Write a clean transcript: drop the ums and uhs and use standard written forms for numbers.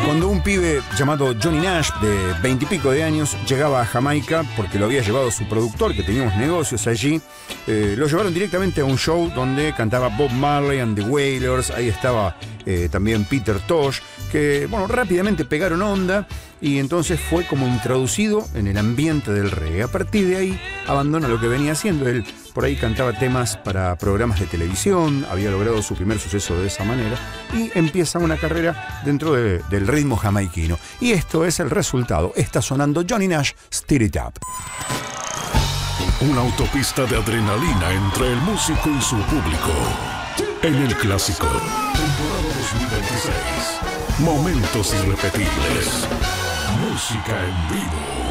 Cuando un pibe llamado Johnny Nash, de 20 y pico de años, llegaba a Jamaica porque lo había llevado su productor, que tenía unos negocios allí, lo llevaron directamente a un show donde cantaba Bob Marley and the Wailers. Ahí estaba también Peter Tosh, que bueno, rápidamente pegaron onda y entonces fue como introducido en el ambiente del reggae. A partir de ahí abandona lo que venía haciendo. Él por ahí cantaba temas para programas de televisión, había logrado su primer suceso de esa manera y empieza una carrera dentro del ritmo jamaiquino. Y esto es el resultado. Está sonando Johnny Nash, Stir It Up. Una autopista de adrenalina entre el músico y su público. En el clásico, temporada 2026. Momentos irrepetibles. Música en vivo.